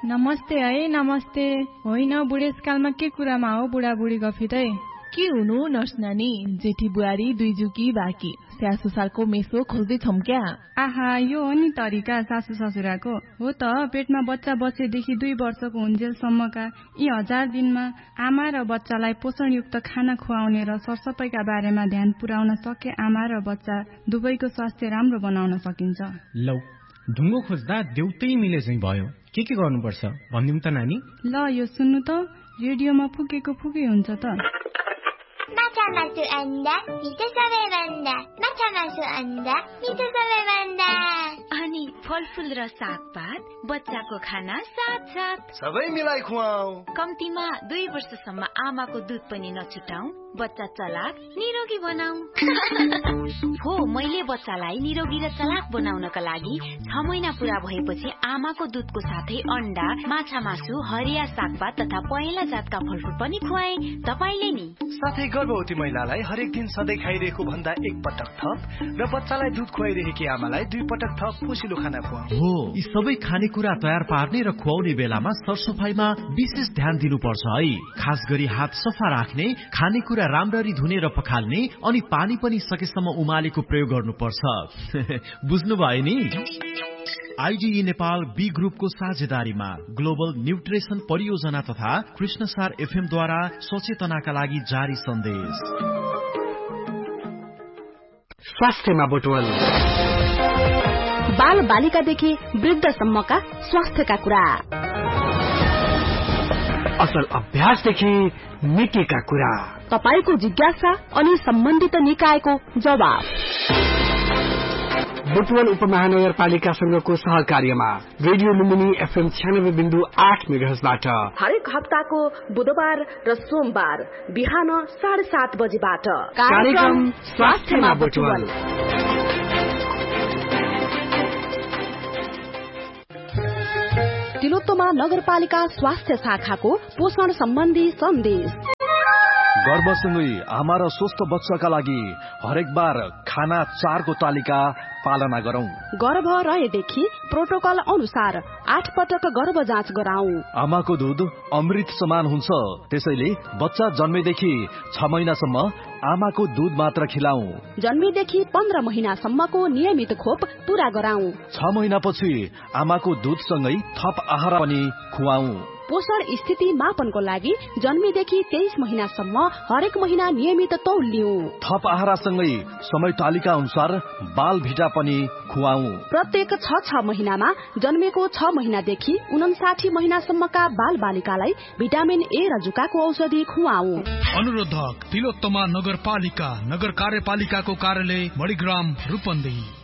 नमस्ते है नमस्ते। होइन बुढेसकालमा के कुरामा हो बुढाबुढी गफितै? के हुनु नर्स नानी, जेठी बुहारी दुई जुकी बाँकी स्याहार सुसारको मेसो खोज्दैछौँ क्या? आहा, यो हो नि तरिका सासू ससुराको। हो त, पेटमा बच्चा बसेदेखि 2 वर्षको हुन्जेलसम्मका यी 1000 दिनमा आमा र बच्चालाई पोषणयुक्त खाना खुवाउने र सरसफाइका बारेमा ध्यान पुर्याउन सके आमा र बच्चा दुवैको स्वास्थ्य राम्रो बनाउन सकिन्छ। लौ, ढुङ्गो खोज्दा देउतै मिले चाहिँ भयो। के गर्नुपर्छ भनिदिउँ त नानी? ल, यो सुन्नु त, रेडियोमा फुकेको फुकै हुन्छ त। माछा मासु अन्डा मिठो सबैभन्दा, माछा मासु अन्डा मिठो सबैभन्दा। अनि फलफुल र सागपात, बच्चाको खाना साथ साथ सबै मिलाई खुवाऊ। कम्तीमा 2 वर्षसम्म आमाको दुध पनि नछुटाऊ, बच्चा चलाक निरोगी बनाऊ। हो, मैले बच्चालाई निरोगी र चलाक बनाउनका लागि 6 महिना पूरा भएपछि आमाको दुधको साथै अन्डा, माछा मासु, हरिया सागपात तथा पहेँला जातका फलफुल पनि खुवाए। तपाईले नि? साथै गर्भवती महिलालाई हरेक दिन सधैँ खाइरहेको भन्दा 1 पटक थप र बच्चालाई दुध खुवाइरहेकी आमालाई 2 पटक थप पोषिलो खाना खुवाऊ। हो, यी सबै खानेकुरा तयार पार्ने र खुवाउने बेलामा सरसफाइमा विशेष ध्यान दिनुपर्छ है। खास गरी हात सफा राख्ने, खानेकुरा राम्ररी धुने र पखाल्ने, अनि पानी पनि सकेसम्म उमालेको प्रयोग गर्नुपर्छ। बुझ्नुभयो नि? आइडिई नेपाल बी ग्रुपको साझेदारीमा ग्लोबल न्युट्रिसन परियोजना तथा कृष्णसार एफएम द्वारा सचेतनाका लागि जारी सन्देश। स्वास्थ्यमा बुटवल, बाल बालिकादेखि वृद्धसम्मका स्वास्थ्यका कुरा, असल अभ्यासदेखि मितिका कुरा, तपाईको जिज्ञासा अनि सम्बन्धित निकायको जवाब। बुटवल उपमहानगरपालिकासँगको सहकार्यमा रेडियो लुम्बिनी एफएम 96.8 मेगाहर्जबाट हरेक हप्ताको बुधबार र सोमबार बिहान 7:30 बजेबाट कार्यक्रम स्वास्थ्यमा बुटवल। तिलोत्तमा नगरपालिका स्वास्थ्य शाखाको पोषण सम्बन्धी सन्देश। गर्भसँगै आमा र स्वस्थ बच्चाका लागि हरेक बार खाना 4 को तालिका पालना गरौं। गर्भ रहेदेखि प्रोटोकल अनुसार 8 पटक गर्भ जाँच गराऊ। आमाको दूध अमृत समान हुन्छ, त्यसैले बच्चा जन्मेदेखि 6 महिनासम्म आमाको दूध मात्र खिलाऊ। जन्मेदेखि 15 महिनासम्मको नियमित खोप पूरा गराऊ। 6 महिनापछि आमाको दूधसँगै थप आहार पनि खुवाऊ। पोषण स्थिति मापनको लागि जन्मेदेखि 23 महिनासम्म हरेक महिना नियमित तौल लिऊ। थप आहारसँगै समय तालिका अनुसार बाल भिटा पनि खुवाऊ। प्रत्येक 6 महिनामा जन्मेको 6 महिनादेखि 59 महिनासम्मका बाल बालिकालाई भिटामिन ए र जुकाको औषधि खुवाऊ। अनुरोधक तिलोत्तमा नगरपालिका, नगर कार्यपालिकाको कार्यालय मणिग्राम रूपन्देही।